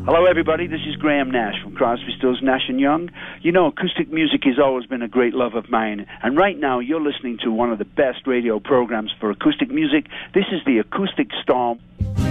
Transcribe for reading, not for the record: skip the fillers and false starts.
Hello, everybody. This is Graham Nash from Crosby, Stills, Nash & Young. You know, acoustic music has always been a great love of mine, and right now you're listening to one of the best radio programs for acoustic music. This is the Acoustic Storm.